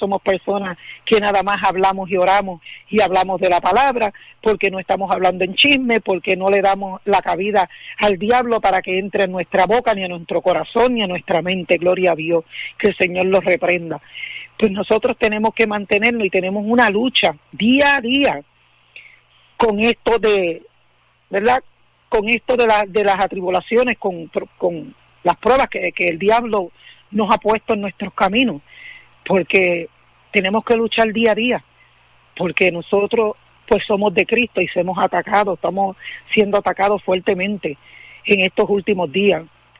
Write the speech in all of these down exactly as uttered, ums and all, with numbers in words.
somos personas que nada más hablamos y oramos y hablamos de la palabra, porque no estamos hablando en chisme, porque no le damos la cabida al diablo para que entre en nuestra boca, ni en nuestro corazón, ni en nuestra mente. Gloria a Dios, que el Señor los reprenda. Pues nosotros tenemos que mantenernos y tenemos una lucha día a día con esto de, ¿verdad? Con esto de, la, de las atribulaciones, con, con las pruebas que, que el diablo nos ha puesto en nuestros caminos, porque tenemos que luchar día a día, porque nosotros pues somos de Cristo y somos atacados, estamos siendo atacados fuertemente en estos últimos días.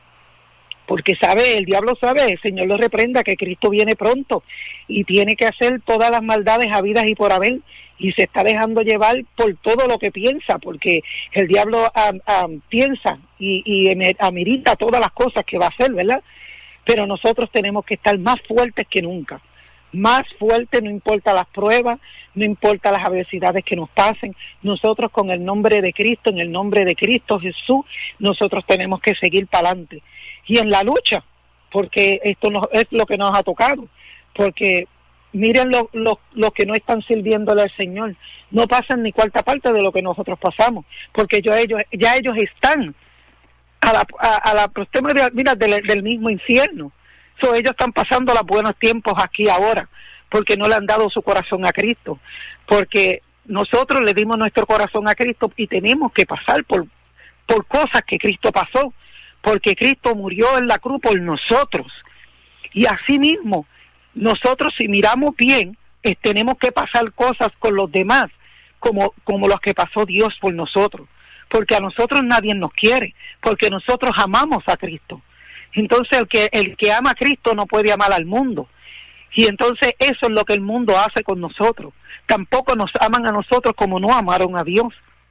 Porque sabe, el diablo sabe, el Señor lo reprenda, que Cristo viene pronto y tiene que hacer todas las maldades habidas y por haber, y se está dejando llevar por todo lo que piensa, porque el diablo um, um, piensa y, y amerita todas las cosas que va a hacer, ¿verdad? Pero nosotros tenemos que estar más fuertes que nunca, más fuertes, no importa las pruebas, no importa las adversidades que nos pasen, nosotros con el nombre de Cristo, en el nombre de Cristo Jesús, nosotros tenemos que seguir para adelante. Y en la lucha, porque esto no, es lo que nos ha tocado, porque miren los lo, lo que no están sirviéndole al Señor, no pasan ni cuarta parte de lo que nosotros pasamos, porque yo, ellos, ya ellos están a la, a, a la próxima, mira, del, del mismo infierno. So, ellos están pasando los buenos tiempos aquí ahora, porque no le han dado su corazón a Cristo, porque nosotros le dimos nuestro corazón a Cristo y tenemos que pasar por, por cosas que Cristo pasó, porque Cristo murió en la cruz por nosotros. Y así mismo, nosotros si miramos bien, eh, tenemos que pasar cosas con los demás, como, como los que pasó Dios por nosotros, porque a nosotros nadie nos quiere, porque nosotros amamos a Cristo. Entonces el que, el que ama a Cristo no puede amar al mundo, y entonces eso es lo que el mundo hace con nosotros. Tampoco nos aman a nosotros como no amaron a Dios.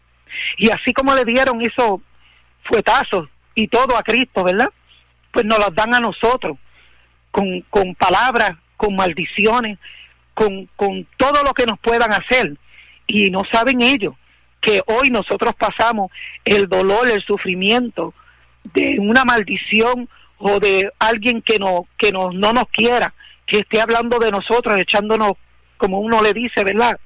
Y así como le dieron esos fuetazos y todo a Cristo, ¿verdad? Pues nos los dan a nosotros, con, con palabras, con maldiciones, con, con todo lo que nos puedan hacer. Y no saben ellos que hoy nosotros pasamos el dolor, el sufrimiento de una maldición o de alguien que no, que no, no nos quiera, que esté hablando de nosotros, echándonos, como uno le dice, ¿verdad?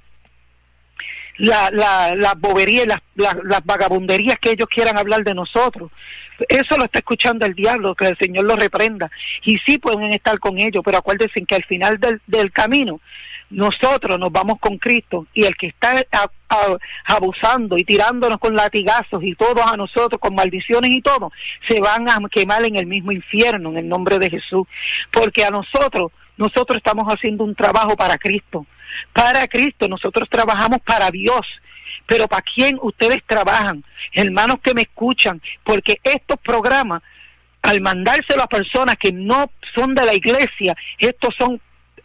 La, la, las boberías, las, las, las vagabunderías que ellos quieran hablar de nosotros. Eso lo está escuchando el diablo, que el Señor lo reprenda. Y sí pueden estar con ellos, pero acuérdense que al final del, del camino, nosotros nos vamos con Cristo, y el que está a, a, abusando y tirándonos con latigazos y todos a nosotros con maldiciones y todo, se van a quemar en el mismo infierno en el nombre de Jesús, porque a nosotros, nosotros estamos haciendo un trabajo para Cristo, para Cristo, nosotros trabajamos para Dios. Pero ¿para quién ustedes trabajan? Hermanos que me escuchan, porque estos programas, al mandárselo a personas que no son de la iglesia, estos son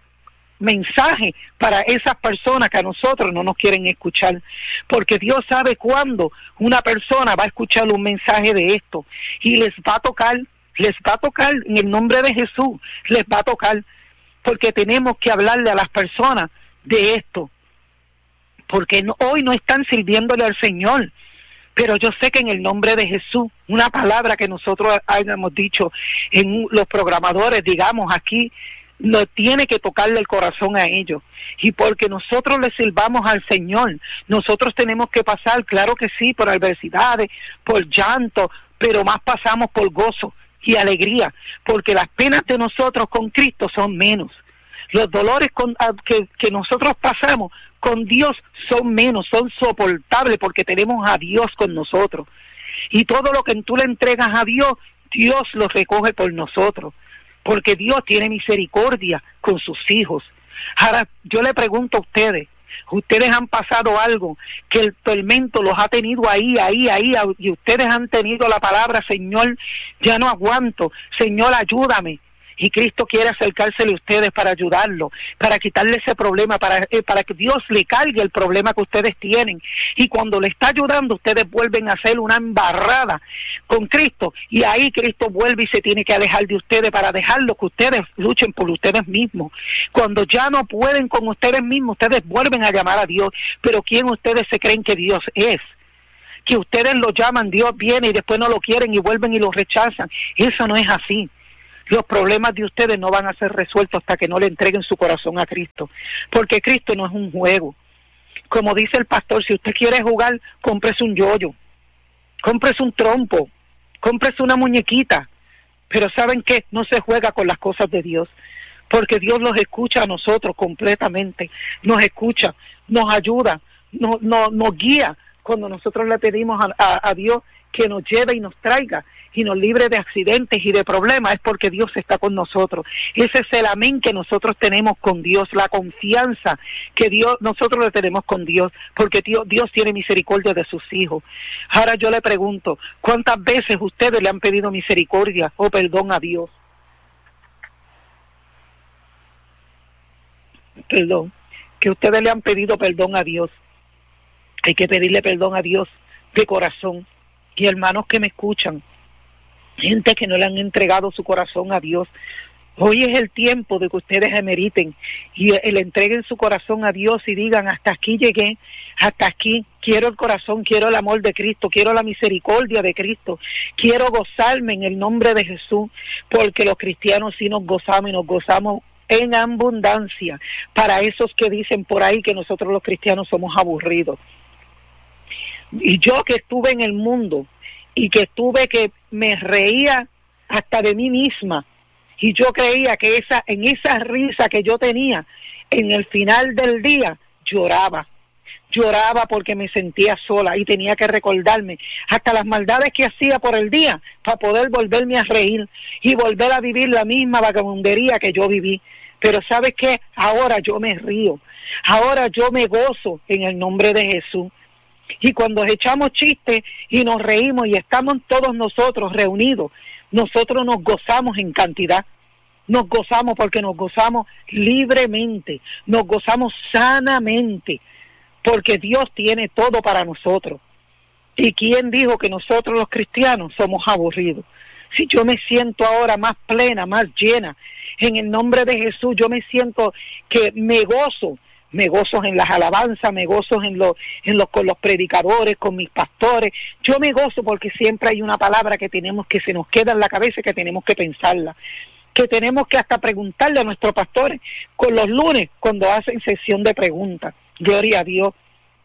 mensajes para esas personas que a nosotros no nos quieren escuchar, porque Dios sabe cuándo una persona va a escuchar un mensaje de esto, y les va a tocar, les va a tocar en el nombre de Jesús, les va a tocar, porque tenemos que hablarle a las personas de esto, porque no, hoy no están sirviéndole al Señor, pero yo sé que en el nombre de Jesús, una palabra que nosotros hayamos dicho en los programadores, digamos aquí, no tiene que tocarle el corazón a ellos, y porque nosotros le sirvamos al Señor, nosotros tenemos que pasar, claro que sí, por adversidades, por llanto, pero más pasamos por gozo y alegría, porque las penas de nosotros con Cristo son menos, los dolores con, que, que nosotros pasamos con Dios son menos, son soportables, porque tenemos a Dios con nosotros. Y todo lo que tú le entregas a Dios, Dios lo recoge por nosotros, porque Dios tiene misericordia con sus hijos. Ahora, yo le pregunto a ustedes, ustedes han pasado algo que el tormento los ha tenido ahí, ahí, ahí, y ustedes han tenido la palabra, Señor, ya no aguanto, Señor, ayúdame. Y Cristo quiere acercársele a ustedes para ayudarlo, para quitarle ese problema, para, eh, para que Dios le cargue el problema que ustedes tienen. Y cuando le está ayudando, ustedes vuelven a hacer una embarrada con Cristo, y ahí Cristo vuelve y se tiene que alejar de ustedes para dejarlo que ustedes luchen por ustedes mismos. Cuando ya no pueden con ustedes mismos, ustedes vuelven a llamar a Dios. Pero ¿quién ustedes se creen que Dios es? Que ustedes lo llaman, Dios viene y después no lo quieren y vuelven y lo rechazan. Eso no es así. Los problemas de ustedes no van a ser resueltos hasta que no le entreguen su corazón a Cristo, porque Cristo no es un juego. Como dice el pastor, si usted quiere jugar, cómprese un yoyo, cómprese un trompo, cómprese una muñequita, pero ¿saben qué? No se juega con las cosas de Dios, porque Dios los escucha a nosotros completamente, nos escucha, nos ayuda, nos, nos, nos guía cuando nosotros le pedimos a, a, a Dios que nos lleve y nos traiga y nos libre de accidentes y de problemas, es porque Dios está con nosotros. Ese es el amén que nosotros tenemos con Dios, la confianza que Dios nosotros le tenemos con Dios, porque Dios, Dios tiene misericordia de sus hijos. Ahora yo le pregunto, ¿cuántas veces ustedes le han pedido misericordia o perdón a Dios? Perdón, que ustedes le han pedido perdón a Dios. Hay que pedirle perdón a Dios de corazón. Y hermanos que me escuchan, gente que no le han entregado su corazón a Dios, hoy es el tiempo de que ustedes emeriten y le entreguen su corazón a Dios y digan, hasta aquí llegué, hasta aquí, quiero el corazón, quiero el amor de Cristo, quiero la misericordia de Cristo, quiero gozarme en el nombre de Jesús, porque los cristianos sí nos gozamos y nos gozamos en abundancia, para esos que dicen por ahí que nosotros los cristianos somos aburridos. Y yo que estuve en el mundo y que estuve que me reía hasta de mí misma, y yo creía que esa en esa risa que yo tenía, en el final del día lloraba, lloraba porque me sentía sola y tenía que recordarme hasta las maldades que hacía por el día para poder volverme a reír y volver a vivir la misma vagabundería que yo viví. Pero ¿sabes qué? Ahora yo me río, ahora yo me gozo en el nombre de Jesús. Y cuando echamos chistes y nos reímos y estamos todos nosotros reunidos, nosotros nos gozamos en cantidad, nos gozamos porque nos gozamos libremente, nos gozamos sanamente, porque Dios tiene todo para nosotros. ¿Y quién dijo que nosotros los cristianos somos aburridos? Si yo me siento ahora más plena, más llena, en el nombre de Jesús, yo me siento que me gozo, me gozo en las alabanzas, me gozo en los, en los, con los predicadores, con mis pastores. Yo me gozo porque siempre hay una palabra que tenemos que se nos queda en la cabeza y que tenemos que pensarla, que tenemos que hasta preguntarle a nuestros pastores con los lunes cuando hacen sesión de preguntas. Gloria a Dios.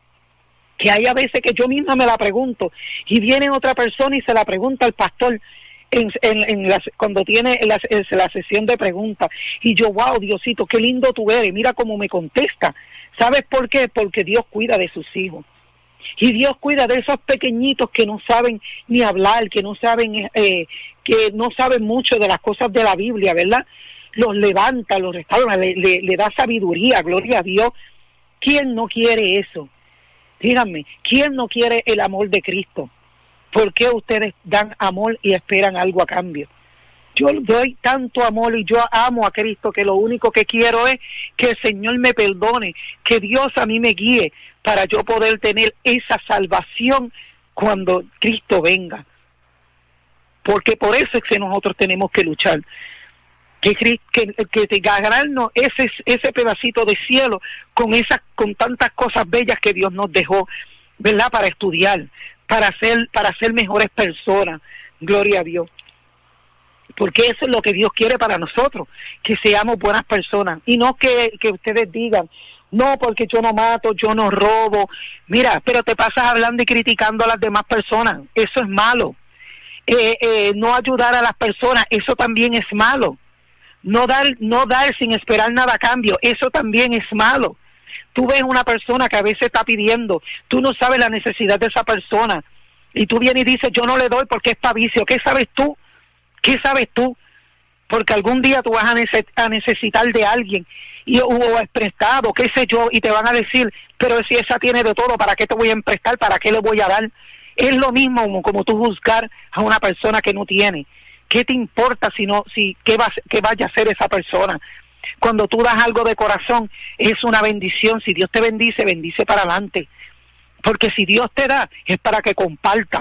Que hay a veces que yo misma me la pregunto y viene otra persona y se la pregunta al pastor en, en, en la, cuando tiene la, la sesión de preguntas, y yo, wow, Diosito, qué lindo tú eres, mira cómo me contesta. ¿Sabes por qué? Porque Dios cuida de sus hijos, y Dios cuida de esos pequeñitos que no saben ni hablar, que no saben eh, que no saben mucho de las cosas de la Biblia, ¿verdad? Los levanta, los restaura, le, le, le da sabiduría, gloria a Dios. ¿Quién no quiere eso? Díganme, ¿quién no quiere el amor de Cristo? ¿Por qué ustedes dan amor y esperan algo a cambio? Yo doy tanto amor y yo amo a Cristo que lo único que quiero es que el Señor me perdone, que Dios a mí me guíe para yo poder tener esa salvación cuando Cristo venga. Porque por eso es que nosotros tenemos que luchar. Que, que, que te ganarnos ese, ese pedacito de cielo con esas, con tantas cosas bellas que Dios nos dejó, ¿verdad? Para estudiar, para ser, para ser mejores personas, gloria a Dios, porque eso es lo que Dios quiere para nosotros, que seamos buenas personas, y no que, que ustedes digan, no, porque yo no mato, yo no robo, mira, pero te pasas hablando y criticando a las demás personas, eso es malo, eh, eh, no ayudar a las personas, eso también es malo, no dar, no dar sin esperar nada a cambio, eso también es malo. Tú ves una persona que a veces está pidiendo, tú no sabes la necesidad de esa persona, y tú vienes y dices, yo no le doy porque es para vicio. ¿Qué sabes tú? ¿Qué sabes tú? Porque algún día tú vas a, neces a necesitar de alguien, y, o es prestado, qué sé yo, y te van a decir, pero si esa tiene de todo, ¿para qué te voy a prestar? ¿Para qué le voy a dar? Es lo mismo como, como tú juzgar a una persona que no tiene. ¿Qué te importa si no, si qué, va, qué vaya a hacer esa persona? Cuando tú das algo de corazón, es una bendición. Si Dios te bendice, bendice para adelante. Porque si Dios te da, es para que compartas.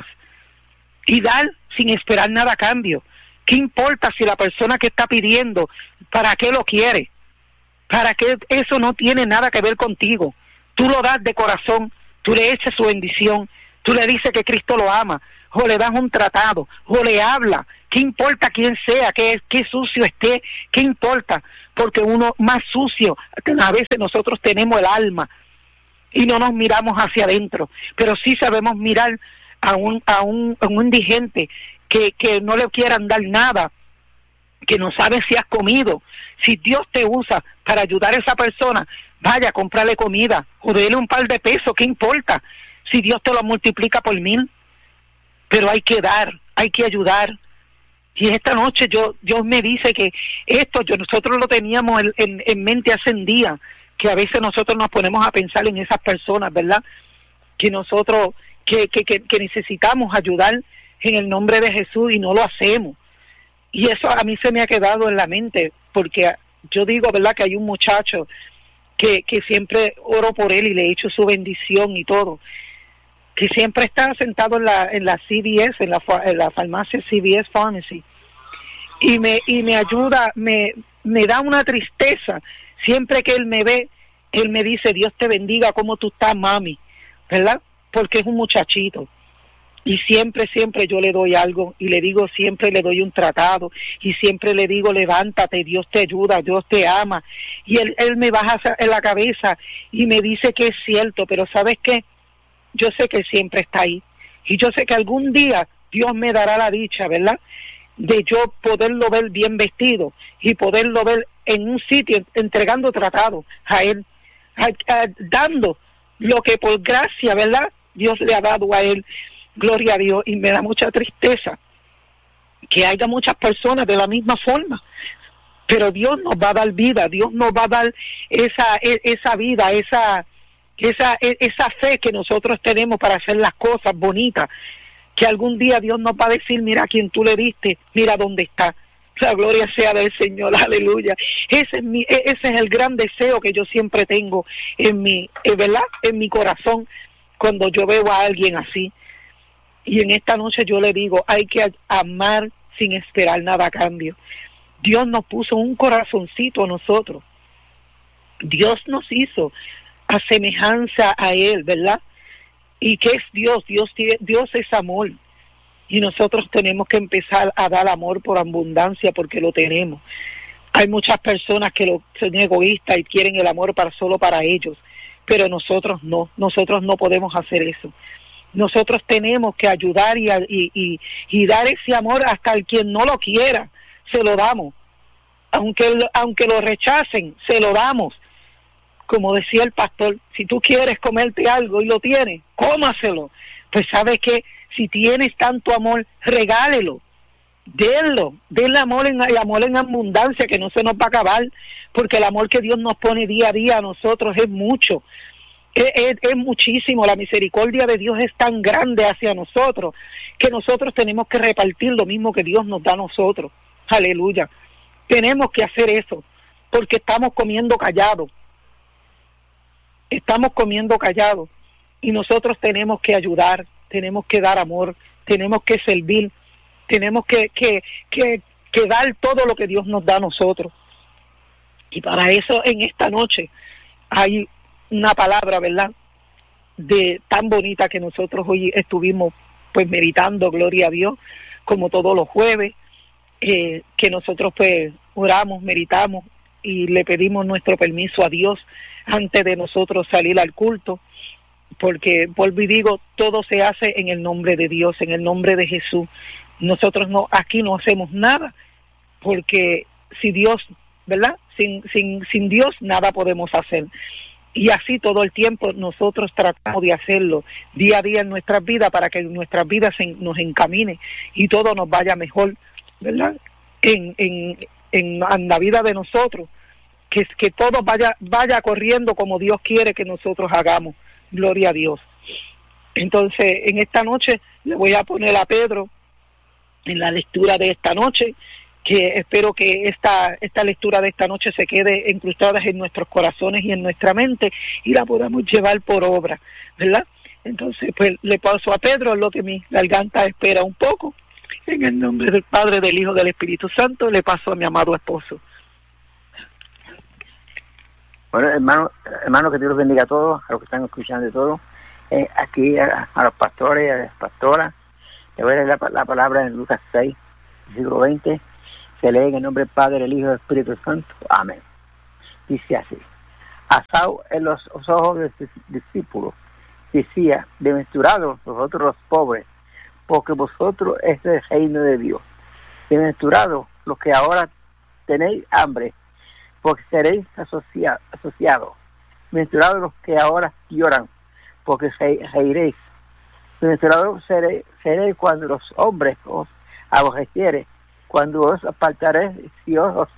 Y dar sin esperar nada a cambio. ¿Qué importa si la persona que está pidiendo, para qué lo quiere? Para qué, eso no tiene nada que ver contigo. Tú lo das de corazón, tú le echas su bendición, tú le dices que Cristo lo ama, o le das un tratado, o le habla, ¿Qué importa quién sea, qué, qué sucio esté? ¿Qué importa? Porque uno más sucio, a veces nosotros tenemos el alma y no nos miramos hacia adentro, pero sí sabemos mirar a un a un, a un indigente que, que no le quieran dar nada, que no sabe si has comido. Si Dios te usa para ayudar a esa persona, vaya, comprarle comida o déle un par de pesos, ¿qué importa? Si Dios te lo multiplica por mil. Pero hay que dar, hay que ayudar. Y esta noche yo Dios me dice que esto yo nosotros lo teníamos en, en, en mente hace un día, que a veces nosotros nos ponemos a pensar en esas personas, ¿verdad? Que nosotros, que, que, que, que necesitamos ayudar en el nombre de Jesús y no lo hacemos. Y eso a mí se me ha quedado en la mente, porque yo digo, ¿verdad?, que hay un muchacho que, que siempre oro por él y le he hecho su bendición y todo, que siempre está sentado en la en la C V S, en la, en la farmacia C V S Pharmacy, y me y me ayuda, me me da una tristeza. Siempre que él me ve, él me dice, Dios te bendiga, ¿cómo tú estás, mami? ¿Verdad? Porque es un muchachito. Y siempre, siempre yo le doy algo, y le digo, siempre le doy un tratado, y siempre le digo, levántate, Dios te ayuda, Dios te ama. Y él, él me baja en la cabeza y me dice que es cierto, pero ¿sabes qué? Yo sé que siempre está ahí, y yo sé que algún día Dios me dará la dicha, ¿verdad?, de yo poderlo ver bien vestido y poderlo ver en un sitio entregando tratado a él, a, a, dando lo que por gracia, ¿verdad?, Dios le ha dado a él. Gloria a Dios. Y me da mucha tristeza que haya muchas personas de la misma forma, pero Dios nos va a dar vida, Dios nos va a dar esa esa vida, esa esa esa fe que nosotros tenemos para hacer las cosas bonitas, que algún día Dios nos va a decir, mira a quien tú le diste, mira dónde está. La gloria sea del Señor, aleluya. Ese es mi, ese es el gran deseo que yo siempre tengo en mi, ¿verdad?, en mi corazón cuando yo veo a alguien así. Y en esta noche yo le digo, hay que amar sin esperar nada a cambio. Dios nos puso un corazoncito a nosotros. Dios nos hizo a semejanza a Él, ¿verdad? ¿Y qué es Dios? Dios, Dios es amor. Y nosotros tenemos que empezar a dar amor por abundancia, porque lo tenemos. Hay muchas personas que lo, son egoístas y quieren el amor para solo para ellos, pero nosotros no, nosotros no podemos hacer eso. Nosotros tenemos que ayudar y, y, y, y dar ese amor hasta el quien no lo quiera, se lo damos. Aunque, aunque lo rechacen, se lo damos. Como decía el pastor, si tú quieres comerte algo y lo tienes, cómaselo. Pues sabes que si tienes tanto amor, regálelo, denlo, denle amor en, el amor en abundancia, que no se nos va a acabar, porque el amor que Dios nos pone día a día a nosotros es mucho. Es, es, es muchísimo. La misericordia de Dios es tan grande hacia nosotros que nosotros tenemos que repartir lo mismo que Dios nos da a nosotros. Aleluya. Tenemos que hacer eso, porque estamos comiendo callados. Estamos comiendo callados y nosotros tenemos que ayudar, tenemos que dar amor, tenemos que servir, tenemos que, que, que, que dar todo lo que Dios nos da a nosotros. Y para eso en esta noche hay una palabra, ¿verdad?, de tan bonita que nosotros hoy estuvimos pues meditando, gloria a Dios, como todos los jueves, eh, que nosotros pues oramos, meditamos y le pedimos nuestro permiso a Dios antes de nosotros salir al culto, porque vuelvo y digo, todo se hace en el nombre de Dios, en el nombre de Jesús. Nosotros no, aquí no hacemos nada, porque si Dios, ¿verdad?, sin, sin, sin Dios nada podemos hacer. Y así todo el tiempo nosotros tratamos de hacerlo día a día en nuestras vidas, para que nuestras vidas se, nos encamine y todo nos vaya mejor, ¿verdad?, en, en, en, en la vida de nosotros, que, que todo vaya, vaya corriendo como Dios quiere que nosotros hagamos. Gloria a Dios. Entonces, en esta noche le voy a poner a Pedro en la lectura de esta noche, que espero que esta esta lectura de esta noche se quede incrustada en nuestros corazones y en nuestra mente y la podamos llevar por obra, ¿verdad? Entonces, pues le paso a Pedro lo que mi garganta espera un poco. En el nombre del Padre, del Hijo, del Espíritu Santo, le paso a mi amado esposo. Bueno, hermano, hermano, que Dios los bendiga a todos, a los que están escuchando y todo. Eh, aquí a, a los pastores, a las pastoras, le voy a leer la, la palabra en Lucas seis, siglo veinte, se lee en el nombre del Padre, el Hijo y el Espíritu Santo. Amén. Dice así: asado en los ojos de sus discípulos, decía, bienaventurados vosotros los pobres, porque vosotros es el reino de Dios. Bienaventurados los que ahora tenéis hambre, porque seréis asocia- asociados. Bienaventurados los que ahora lloran, porque reiréis. Bienaventurados seréis, seréis cuando los hombres os aborrecieren, cuando os apartaréis y os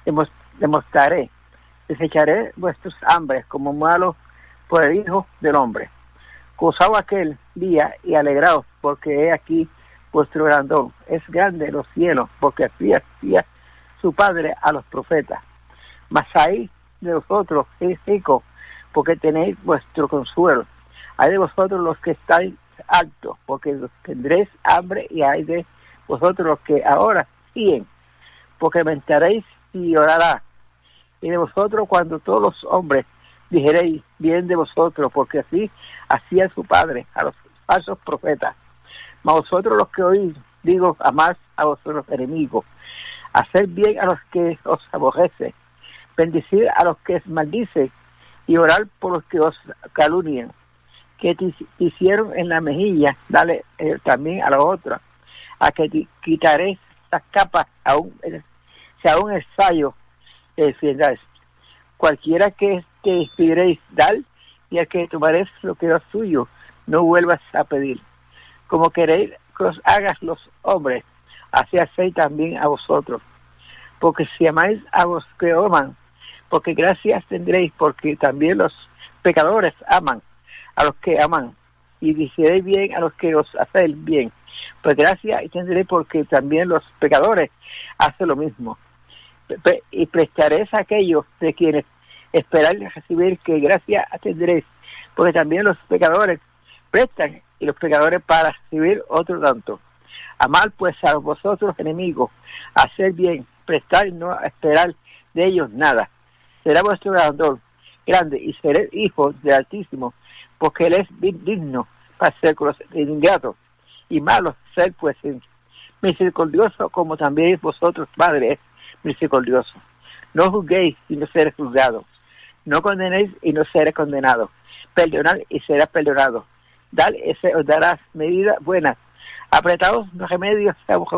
demostraré. Desecharé vuestros hambres como malos por el Hijo del Hombre. Gozaos aquel día y alegraos, porque he aquí vuestro grandón. Es grande en los cielos, porque así hacía su Padre a los profetas. Mas ahí de vosotros es rico, porque tenéis vuestro consuelo. Hay de vosotros los que estáis altos, porque tendréis hambre, y hay de vosotros los que ahora siguen, porque lamentaréis y llorará. Y de vosotros cuando todos los hombres dijeréis bien de vosotros, porque así hacía su Padre a los falsos profetas. Mas vosotros los que oís, digo, amad a vuestros enemigos, hacer bien a los que os aborrecen, bendecir a los que os maldicen, y orar por los que os calumnian. Que te hicieron en la mejilla, dale eh, también a la otra, a que te quitaré las capas, aún, si aún el sayo te defiendas. Cualquiera que te despidiréis, dar, y al que tomaréis lo que es suyo, no vuelvas a pedir. Como queréis que os hagas los hombres, así hacéis también a vosotros. Porque si amáis a los que aman, porque gracias tendréis, porque también los pecadores aman a los que aman, y deciréis bien a los que os hacen bien. Pues gracias tendréis, porque también los pecadores hacen lo mismo. Pre- y prestaréis a aquellos de quienes esperáis recibir, que gracia tendréis, porque también los pecadores prestan, y los pecadores para recibir otro tanto. Amad pues a vosotros enemigos, hacer bien, prestar y no esperar de ellos nada. Será vuestro galardón grande, y seréis hijos del Altísimo, porque Él es digno para ser con los ingratos, y malos ser pues misericordioso, como también vosotros, Padre, es misericordioso. No juzguéis y no seréis juzgados. No condenéis y no seréis condenados. Perdonad y serás perdonado. Dad y se os darás medidas buenas. Apretados los remedios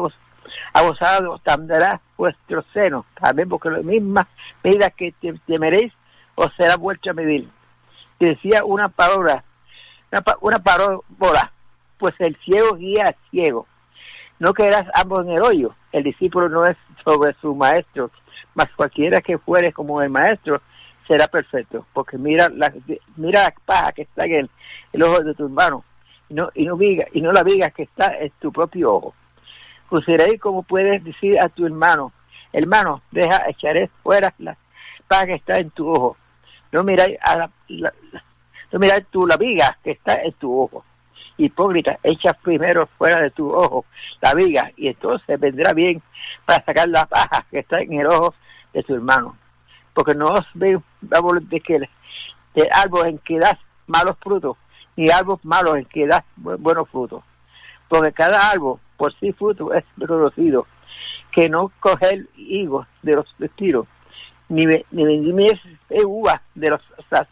abosados, dará vuestro seno. También, porque la misma medida que temeréis os será vuelto a medir. Que decía una palabra, una, una parábola, pues el ciego guía al ciego. No quedarás ambos en el hoyo. El discípulo no es sobre su maestro, mas cualquiera que fuere como el maestro será perfecto, porque mira la mira la paja que está en el, el ojo de tu hermano, y no y no viga, y no la viga que está en tu propio ojo. Consideréis como puedes decir a tu hermano, hermano, deja, echaré fuera la paja que está en tu ojo. No miráis a la, la, la no miráis tú la viga que está en tu ojo. Hipócrita, echa primero fuera de tu ojo la viga, y entonces vendrá bien para sacar la paja que está en el ojo de tu hermano. Porque no os veo árbol de que de árbol en que das malos frutos, ni árbol malos en que das buenos frutos. Porque cada árbol por sí fruto es reconocido, que no coger higos de los estilos, ni ni vendimias de uvas de los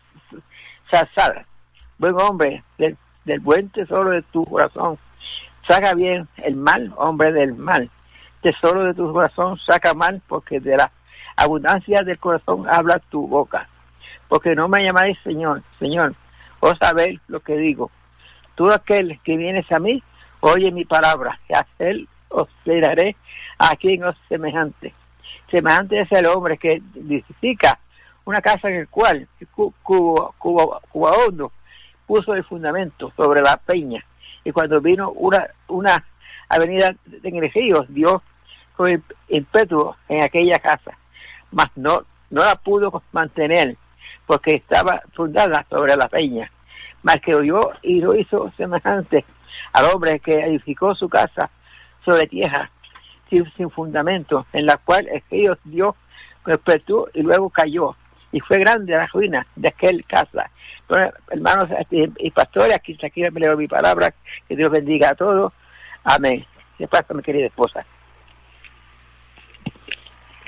zarzadas. Buen hombre, del, del buen tesoro de tu corazón saca bien el mal, hombre del mal. Tesoro de tu corazón saca mal, porque de la abundancia del corazón habla tu boca. Porque no me llamáis Señor, Señor, os sabéis lo que digo. Todo aquel que vienes a mí, oye mi palabra, y a él os daré a quien os semejante. Semejante es el hombre que edifica una casa en el cual Cubo, Cubo, Cubo hondo puso el fundamento sobre la peña, y cuando vino una una avenida en el río, dio con ímpetu en aquella casa, mas no no la pudo mantener, porque estaba fundada sobre la peña. Mas que oyó y lo hizo semejante al hombre que edificó su casa sobre tierra sin, sin fundamento, en la cual el río dio con ímpetu y luego cayó, y fue grande la ruina de aquel casa. Bueno, hermanos y pastores, aquí, aquí me leo mi palabra, que Dios bendiga a todos. Amén. ¿Qué pasa, mi querida esposa?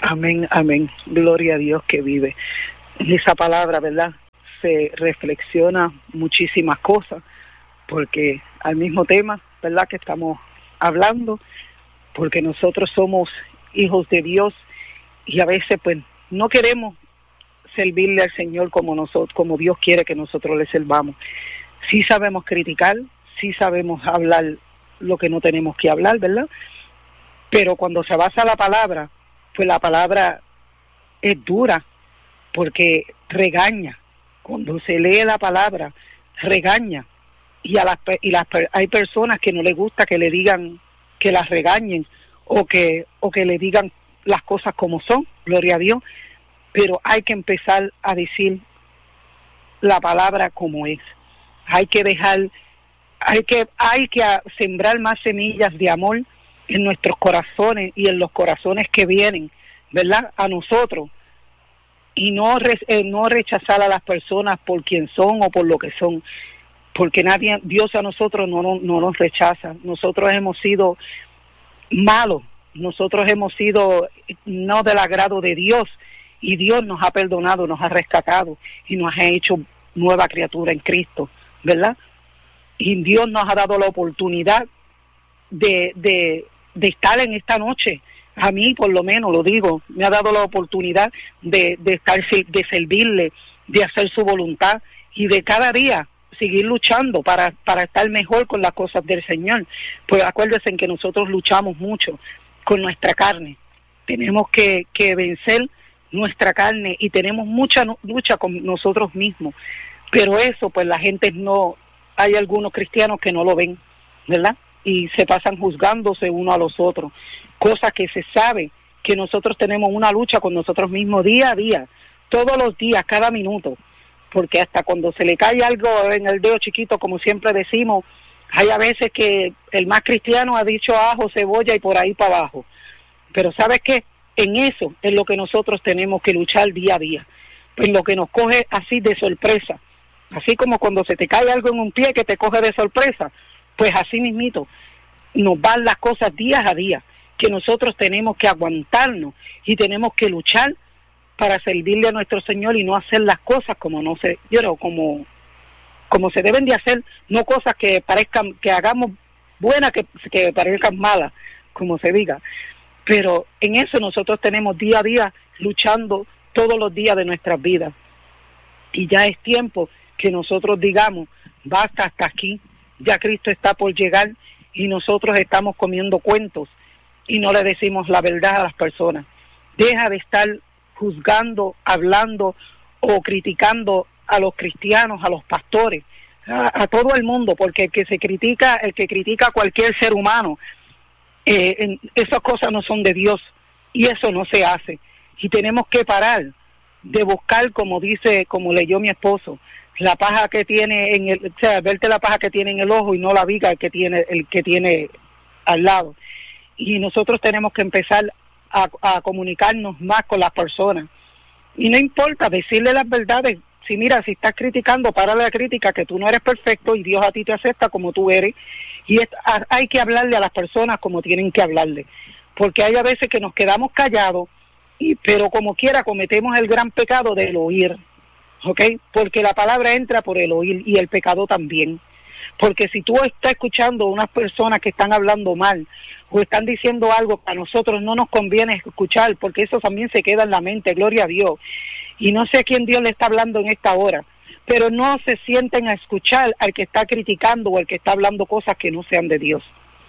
Amén, amén. Gloria a Dios que vive. En esa palabra, ¿verdad? Se reflexiona muchísimas cosas, porque al mismo tema, ¿verdad?, que estamos hablando, porque nosotros somos hijos de Dios y a veces pues no queremos servirle al Señor como nosotros, como Dios quiere que nosotros le sirvamos. Sí sabemos criticar, sí sabemos hablar lo que no tenemos que hablar, ¿verdad? Pero cuando se basa la palabra, pues la palabra es dura, porque regaña. Cuando se lee la palabra, regaña. Y a las y las hay personas que no les gusta que le digan, que las regañen, o que o que le digan las cosas como son, gloria a Dios. Pero hay que empezar a decir la palabra como es. Hay que dejar, hay que hay que sembrar más semillas de amor en nuestros corazones y en los corazones que vienen, ¿verdad?, a nosotros, y no re, eh, no rechazar a las personas por quien son o por lo que son, porque nadie, Dios a nosotros no, no, no nos rechaza. Nosotros hemos sido malos, nosotros hemos sido no del agrado de Dios, y Dios nos ha perdonado, nos ha rescatado y nos ha hecho nueva criatura en Cristo, ¿verdad? Y Dios nos ha dado la oportunidad de, de, de estar en esta noche. A mí, por lo menos, lo digo, me ha dado la oportunidad de, de estar, de servirle, de hacer su voluntad y de cada día seguir luchando para, para estar mejor con las cosas del Señor. Pues acuérdense en que nosotros luchamos mucho con nuestra carne. Tenemos que, que vencer nuestra carne y tenemos mucha lucha con nosotros mismos. Pero eso, pues la gente no, hay algunos cristianos que no lo ven, ¿verdad? Y se pasan juzgándose uno a los otros. Cosas que se sabe que nosotros tenemos una lucha con nosotros mismos día a día, todos los días, cada minuto, porque hasta cuando se le cae algo en el dedo chiquito, como siempre decimos, hay a veces que el más cristiano ha dicho ajo, cebolla y por ahí para abajo. Pero ¿sabes qué? En eso es lo que nosotros tenemos que luchar día a día, en lo que nos coge así de sorpresa, así como cuando se te cae algo en un pie que te coge de sorpresa, pues así mismito nos van las cosas día a día, que nosotros tenemos que aguantarnos y tenemos que luchar para servirle a nuestro Señor y no hacer las cosas como no se, yo know, como como se deben de hacer, no cosas que parezcan, que hagamos buenas, que, que parezcan malas, como se diga. Pero en eso nosotros tenemos día a día luchando todos los días de nuestras vidas. Y ya es tiempo que nosotros digamos, basta hasta aquí, ya Cristo está por llegar y nosotros estamos comiendo cuentos y no le decimos la verdad a las personas. Deja de estar juzgando, hablando o criticando a los cristianos, a los pastores, a, a todo el mundo, porque el que se critica, el que critica a cualquier ser humano, eh, en, esas cosas no son de Dios y eso no se hace. Y tenemos que parar de buscar, como dice, como leyó mi esposo, la paja que tiene en el, o sea, verte la paja que tiene en el ojo y no la viga que tiene el que tiene al lado. Y nosotros tenemos que empezar a, a comunicarnos más con las personas. Y no importa decirle las verdades. Si mira, si estás criticando, párale la crítica, que tú no eres perfecto y Dios a ti te acepta como tú eres. Y es, hay que hablarle a las personas como tienen que hablarle. Porque hay a veces que nos quedamos callados, y pero como quiera cometemos el gran pecado del oír. ¿Ok? Porque la palabra entra por el oír y el pecado también. Porque si tú estás escuchando a unas personas que están hablando mal o están diciendo algo que a nosotros no nos conviene escuchar, porque eso también se queda en la mente, gloria a Dios. Y no sé a quién Dios le está hablando en esta hora, pero no se sienten a escuchar al que está criticando o al que está hablando cosas que no sean de Dios.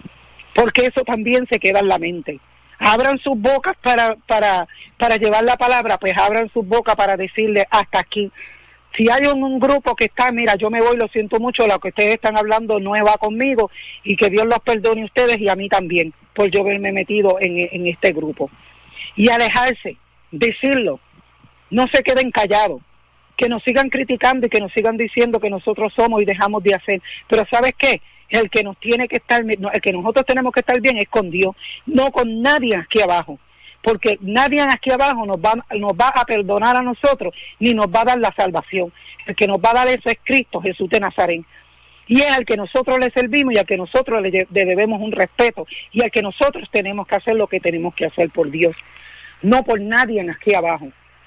Porque eso también se queda en la mente. Abran sus bocas para, para, para llevar la palabra, pues abran sus bocas para decirle hasta aquí. Si hay un, un grupo que está, mira, yo me voy, lo siento mucho, lo que ustedes están hablando no va conmigo y que Dios los perdone a ustedes y a mí también, por yo haberme metido en, en este grupo. Y alejarse, decirlo, no se queden callados, que nos sigan criticando y que nos sigan diciendo que nosotros somos y dejamos de hacer. Pero ¿sabes qué? El que nos tiene que estar, el que nosotros tenemos que estar bien es con Dios, no con nadie aquí abajo. Porque nadie aquí abajo nos va, nos va a perdonar a nosotros, ni nos va a dar la salvación. El que nos va a dar eso es Cristo, Jesús de Nazaret. Y es al que nosotros le servimos y al que nosotros le, le debemos un respeto. Y al que nosotros tenemos que hacer lo que tenemos que hacer por Dios. no por nadie aquí abajo.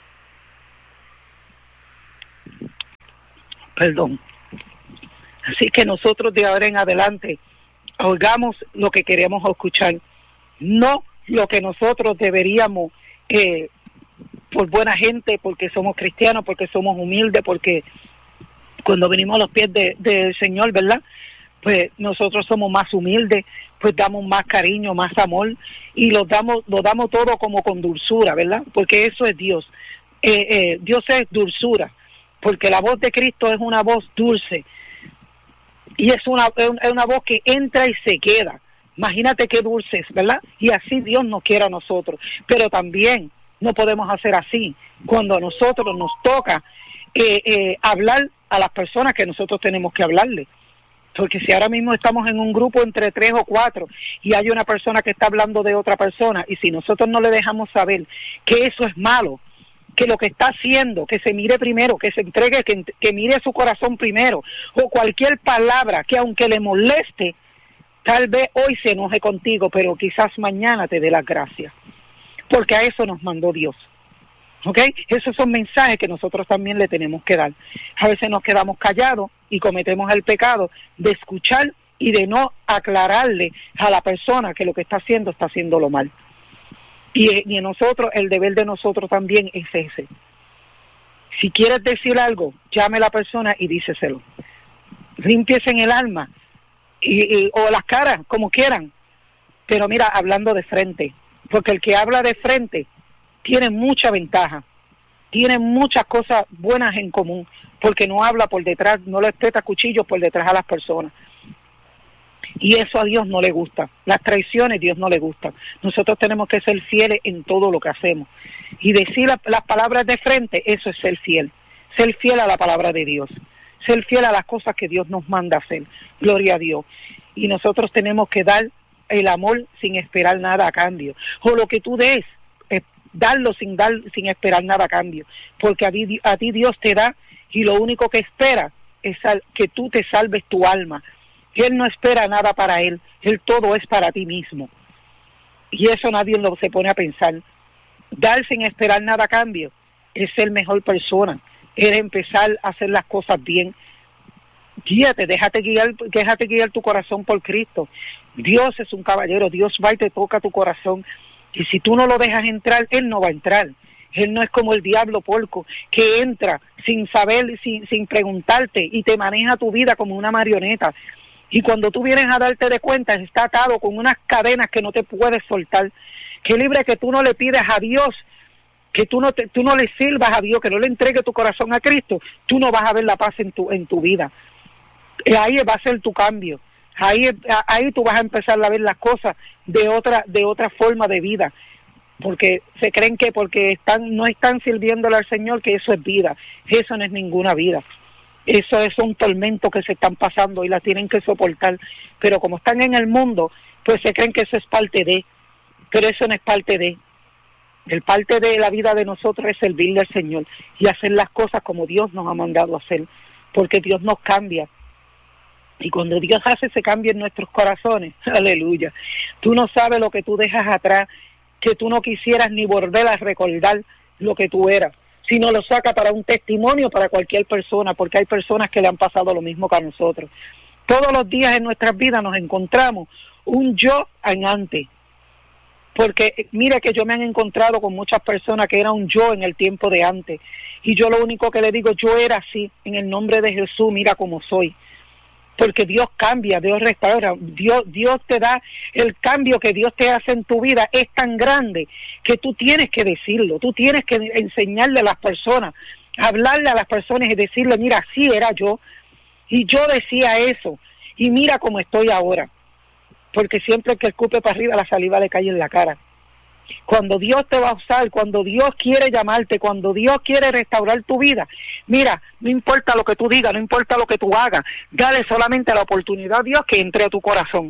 Perdón. Así que nosotros de ahora en adelante oigamos lo que queremos escuchar, no lo que nosotros deberíamos, eh, por buena gente, porque somos cristianos, porque somos humildes, porque cuando venimos a los pies de, del Señor, ¿verdad? Pues nosotros somos más humildes, pues damos más cariño, más amor, y lo damos, lo damos todo como con dulzura, ¿verdad? Porque eso es Dios. Eh, eh, Dios es dulzura, porque la voz de Cristo es una voz dulce, y es una, es una voz que entra y se queda. Imagínate qué dulce es, ¿verdad? Y así Dios nos quiere a nosotros. Pero también no podemos hacer así cuando a nosotros nos toca eh, eh, hablar a las personas que nosotros tenemos que hablarle. Porque si ahora mismo estamos en un grupo entre tres o cuatro y hay una persona que está hablando de otra persona, y si nosotros no le dejamos saber que eso es malo, que lo que está haciendo, que se mire primero, que se entregue, que, que mire su corazón primero, o cualquier palabra que aunque le moleste, tal vez hoy se enoje contigo, pero quizás mañana te dé las gracias, porque a eso nos mandó Dios. ¿Ok? Esos son mensajes que nosotros también le tenemos que dar. A veces nos quedamos callados y cometemos el pecado de escuchar y de no aclararle a la persona que lo que está haciendo está haciéndolo mal. Y, y en nosotros, el deber de nosotros también es ese. Si quieres decir algo, llame a la persona y díceselo. Límpiese en el alma y, y, o las caras, como quieran. Pero mira, hablando de frente, porque el que habla de frente tiene mucha ventaja, tiene muchas cosas buenas en común, porque no habla por detrás, no le espeta cuchillos por detrás a las personas. Y eso a Dios no le gusta. Las traiciones Dios no le gusta. Nosotros tenemos que ser fieles en todo lo que hacemos. Y decir la, las palabras de frente, eso es ser fiel. Ser fiel a la palabra de Dios. Ser fiel a las cosas que Dios nos manda hacer. Gloria a Dios. Y nosotros tenemos que dar el amor sin esperar nada a cambio. O lo que tú des, eh, darlo sin dar, sin esperar nada a cambio. Porque a ti, a ti Dios te da, y lo único que espera es al, que tú te salves tu alma. Él no espera nada para Él, Él todo es para ti mismo. Y eso nadie lo se pone a pensar. Dar sin esperar nada a cambio es ser mejor persona, es empezar a hacer las cosas bien. Guíate, déjate guiar, déjate guiar tu corazón por Cristo. Dios es un caballero, Dios va y te toca tu corazón. Y si tú no lo dejas entrar, Él no va a entrar. Él no es como el diablo porco, que entra sin saber, sin, sin preguntarte, y te maneja tu vida como una marioneta. Y cuando tú vienes a darte de cuenta, está atado con unas cadenas que no te puedes soltar. Que libre que tú no le pides a Dios, que tú no te, tú no le sirvas a Dios, que no le entregues tu corazón a Cristo, tú no vas a ver la paz en tu en tu vida. Y ahí va a ser tu cambio. Ahí ahí tú vas a empezar a ver las cosas de otra de otra forma de vida. Porque se creen que porque están no están sirviéndole al Señor, que eso es vida. Eso no es ninguna vida. Eso es un tormento que se están pasando y la tienen que soportar. Pero como están en el mundo, pues se creen que eso es parte de. Pero eso no es parte de. El parte de la vida de nosotros es servirle al Señor y hacer las cosas como Dios nos ha mandado a hacer. Porque Dios nos cambia. Y cuando Dios hace ese cambio en nuestros corazones, aleluya, tú no sabes lo que tú dejas atrás, que tú no quisieras ni volver a recordar lo que tú eras, sino lo saca para un testimonio para cualquier persona, porque hay personas que le han pasado lo mismo que a nosotros. Todos los días en nuestras vidas nos encontramos un yo en antes, porque mira que yo me han encontrado con muchas personas que eran un yo en el tiempo de antes, y yo lo único que le digo, yo era así, en el nombre de Jesús, mira cómo soy. Porque Dios cambia, Dios restaura, Dios, Dios te da el cambio que Dios te hace en tu vida, es tan grande que tú tienes que decirlo, tú tienes que enseñarle a las personas, hablarle a las personas y decirle, mira, así era yo, y yo decía eso, y mira cómo estoy ahora, porque siempre el que escupe para arriba la saliva le cae en la cara. Cuando Dios te va a usar, cuando Dios quiere llamarte, cuando Dios quiere restaurar tu vida, mira, no importa lo que tú digas, no importa lo que tú hagas, dale solamente la oportunidad a Dios que entre a tu corazón.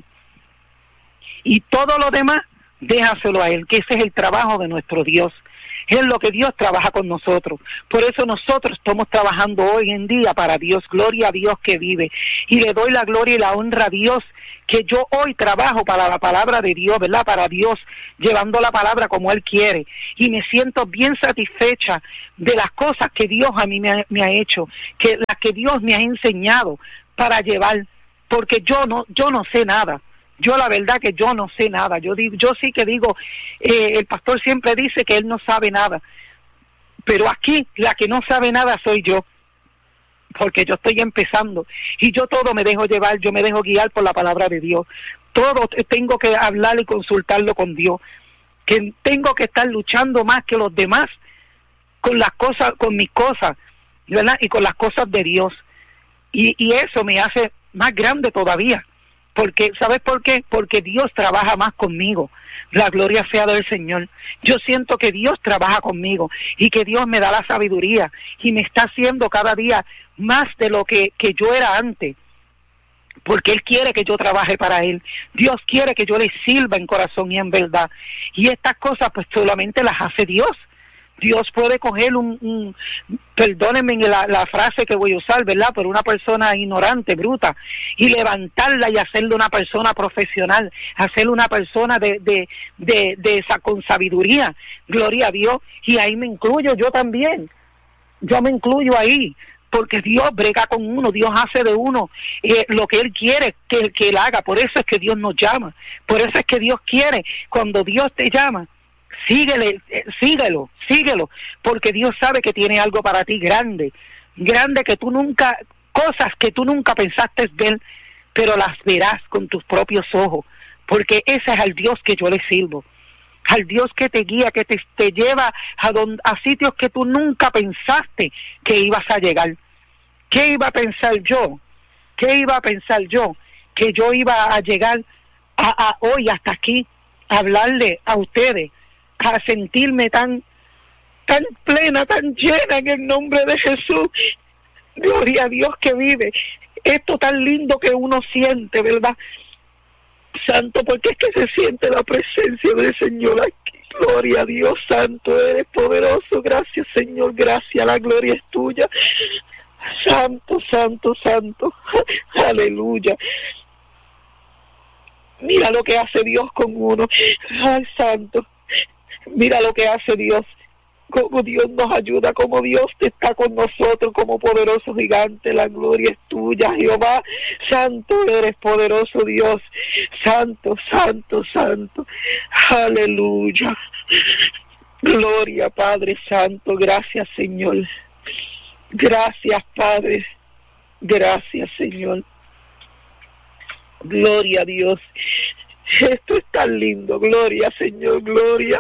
Y todo lo demás, déjaselo a Él, que ese es el trabajo de nuestro Dios. Es lo que Dios trabaja con nosotros. Por eso nosotros estamos trabajando hoy en día para Dios. Gloria a Dios que vive. Y le doy la gloria y la honra a Dios que yo hoy trabajo para la palabra de Dios, ¿verdad? Para Dios, llevando la palabra como Él quiere. Y me siento bien satisfecha de las cosas que Dios a mí me ha, me ha hecho, que las que Dios me ha enseñado para llevar, porque yo no, yo no sé nada. Yo la verdad que yo no sé nada. Yo digo, yo sí que digo, eh, el pastor siempre dice que él no sabe nada. Pero aquí la que no sabe nada soy yo, porque yo estoy empezando y yo todo me dejo llevar, yo me dejo guiar por la palabra de Dios. Todo tengo que hablar y consultarlo con Dios, que tengo que estar luchando más que los demás con las cosas, con mis cosas, ¿verdad? Y con las cosas de Dios. Y, y eso me hace más grande todavía, porque ¿sabes por qué? Porque Dios trabaja más conmigo. La gloria sea del Señor. Yo siento que Dios trabaja conmigo y que Dios me da la sabiduría y me está haciendo cada día más de lo que, que yo era antes, porque Él quiere que yo trabaje para Él. Dios quiere que yo le sirva en corazón y en verdad. Y estas cosas pues solamente las hace Dios. Dios puede coger un, un perdónenme la, la frase que voy a usar, ¿verdad? Pero una persona ignorante, bruta, y levantarla y hacerle una persona profesional, hacerle una persona de, de, de, de esa con sabiduría, gloria a Dios, y ahí me incluyo yo también, yo me incluyo ahí, porque Dios brega con uno, Dios hace de uno eh, lo que Él quiere que, que Él haga. Por eso es que Dios nos llama, por eso es que Dios quiere, cuando Dios te llama, síguele, eh, síguelo, síguelo, porque Dios sabe que tiene algo para ti grande, grande que tú nunca, cosas que tú nunca pensaste ver, pero las verás con tus propios ojos, porque ese es el Dios que yo le sirvo, al Dios que te guía, que te, te lleva a, don, a sitios que tú nunca pensaste que ibas a llegar. ¿Qué iba a pensar yo? ¿Qué iba a pensar yo? Que yo iba a llegar a, a hoy hasta aquí, a hablarle a ustedes, a sentirme tan tan plena, tan llena en el nombre de Jesús. Gloria a Dios que vive. Esto tan lindo que uno siente, ¿verdad? Santo, porque es que se siente la presencia del Señor aquí. Gloria a Dios, Santo, eres poderoso. Gracias, Señor, gracias, la gloria es tuya. Santo, Santo, Santo. Aleluya. Mira lo que hace Dios con uno. Ay, Santo. Mira lo que hace Dios, como Dios nos ayuda, como Dios está con nosotros, como poderoso gigante. La gloria es tuya, Jehová. Santo eres, poderoso Dios. Santo, santo, santo. Aleluya. Gloria, Padre Santo. Gracias, Señor. Gracias, Padre. Gracias, Señor. Gloria a Dios. Esto es tan lindo. Gloria, Señor. Gloria.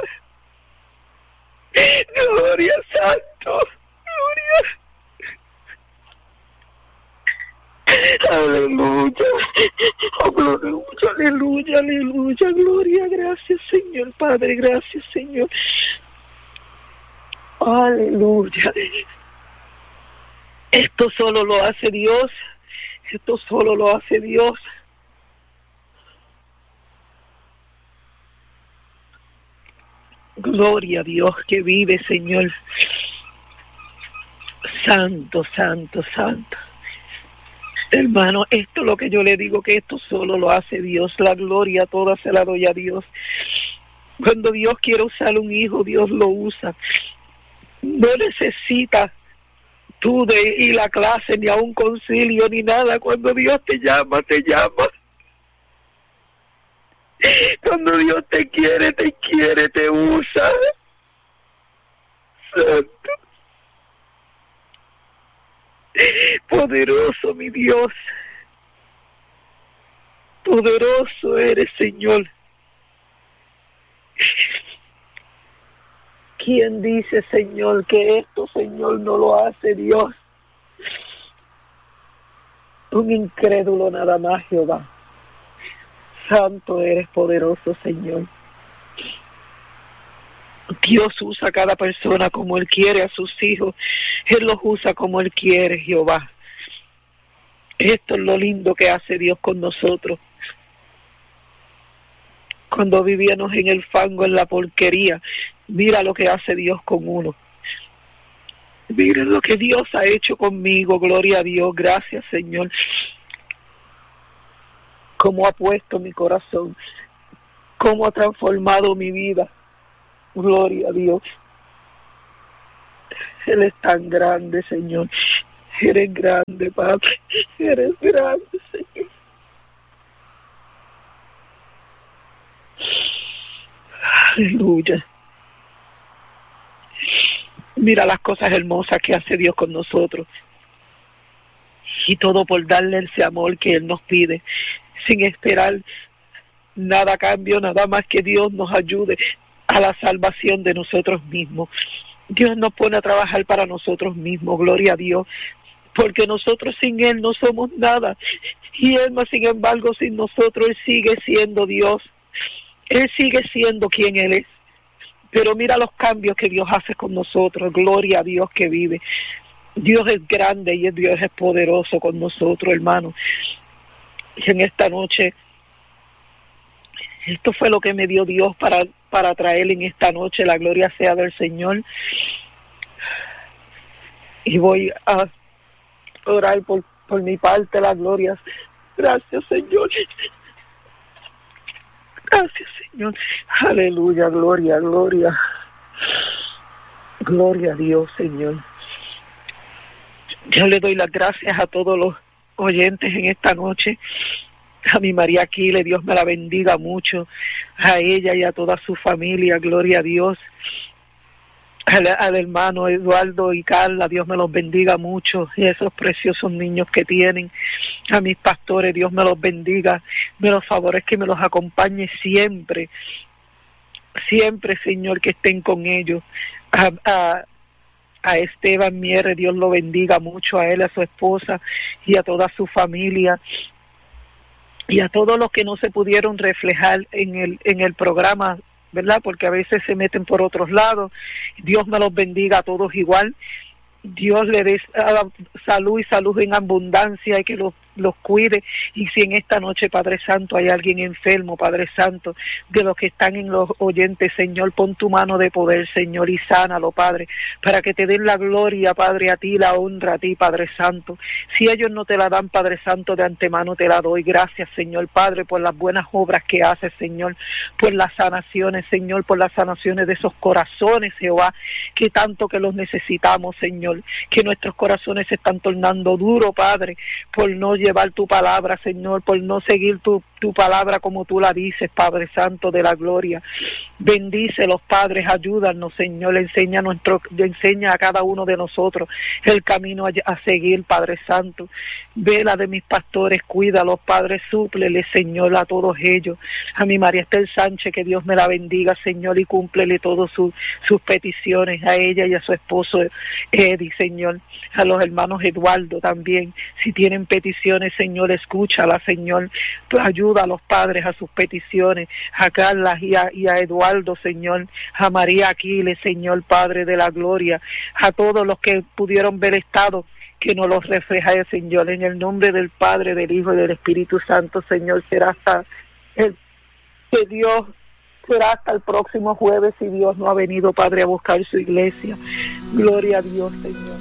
Gloria, Santo, gloria. Aleluya, oh, aleluya, aleluya, aleluya, gloria, gracias, Señor, Padre, gracias, Señor. Aleluya. Esto solo lo hace Dios, esto solo lo hace Dios. Gloria a Dios que vive, Señor. Santo, santo, santo. Hermano, esto es lo que yo le digo, que esto solo lo hace Dios. La gloria toda se la doy a Dios. Cuando Dios quiere usar un hijo, Dios lo usa. No necesita tú de ir a clase, ni a un concilio, ni nada. Cuando Dios te llama, te llama. Cuando Dios te quiere, te quiere, te usa. Santo. Poderoso mi Dios. Poderoso eres, Señor. ¿Quién dice, Señor, que esto, Señor, no lo hace Dios? Un incrédulo nada más, Jehová. Santo eres, poderoso Señor. Dios usa a cada persona como Él quiere, a sus hijos. Él los usa como Él quiere, Jehová. Esto es lo lindo que hace Dios con nosotros. Cuando vivíamos en el fango, en la porquería, mira lo que hace Dios con uno. Mira lo que Dios ha hecho conmigo, gloria a Dios, gracias, Señor. cómo ha puesto mi corazón, cómo ha transformado mi vida. Gloria a Dios. Él es tan grande, Señor. Eres grande, Padre. Eres grande, Señor. Aleluya. Mira las cosas hermosas que hace Dios con nosotros. Y todo por darle ese amor que Él nos pide, sin esperar nada a cambio, nada más que Dios nos ayude a la salvación de nosotros mismos. Dios nos pone a trabajar para nosotros mismos, gloria a Dios, porque nosotros sin Él no somos nada. Y Él, más sin embargo, sin nosotros, Él sigue siendo Dios. Él sigue siendo quien Él es. Pero mira los cambios que Dios hace con nosotros. Gloria a Dios que vive. Dios es grande y Dios es poderoso con nosotros, hermanos. Y en esta noche, esto fue lo que me dio Dios para, para traer en esta noche. La gloria sea del Señor. Y voy a orar por, por mi parte, las glorias. Gracias, Señor. Gracias, Señor. Aleluya, gloria, gloria. Gloria a Dios, Señor. Yo le doy las gracias a todos los oyentes en esta noche. A mi María Aquiles, Dios me la bendiga mucho. A ella y a toda su familia, gloria a Dios. Al, al hermano Eduardo y Carla, Dios me los bendiga mucho. Y esos preciosos niños que tienen. A mis pastores, Dios me los bendiga. Me los favorezca y me los acompañe siempre. Siempre, Señor, que estén con ellos. A, a, a Esteban Mieres, Dios lo bendiga mucho. A él, a su esposa y a toda su familia. Y a todos los que no se pudieron reflejar en el en el programa, ¿verdad? Porque a veces se meten por otros lados. Dios me los bendiga a todos igual. Dios le dé salud y salud en abundancia y que los, los cuide. Y si en esta noche, Padre Santo, hay alguien enfermo, Padre Santo, de los que están en los oyentes, Señor, pon tu mano de poder, Señor, y sánalo, Padre, para que te den la gloria, Padre, a ti, la honra a ti, Padre Santo. Si ellos no te la dan, Padre Santo, de antemano te la doy. Gracias, Señor, Padre, por las buenas obras que haces, Señor, por las sanaciones, Señor, por las sanaciones de esos corazones, Jehová, que tanto que los necesitamos, Señor, que nuestros corazones se están tornando duros, Padre, por no llevar tu palabra, Señor, por no seguir tu, tu palabra como tú la dices, Padre Santo de la gloria. Bendice los padres, ayúdanos, Señor, enseña, nuestro, enseña a cada uno de nosotros el camino a, a seguir, Padre Santo. Vela de mis pastores, cuídalos, Padre, súplele, Señor, a todos ellos. A mi María Estel Sánchez, que Dios me la bendiga, Señor, y cúmplele todas su, sus peticiones, a ella y a su esposo Eddie, Señor. A los hermanos Eduardo también, si tienen peticiones, Señor, escúchala, Señor. Pues ayuda a los padres a sus peticiones, a Carla y a, y a Eduardo, Señor, a María Aquiles, Señor, Padre de la gloria, a todos los que pudieron ver estado, que nos los refleja el Señor, en el nombre del Padre, del Hijo y del Espíritu Santo, Señor. Será hasta el que Dios será hasta el próximo jueves si Dios no ha venido, Padre, a buscar su iglesia. Gloria a Dios, Señor.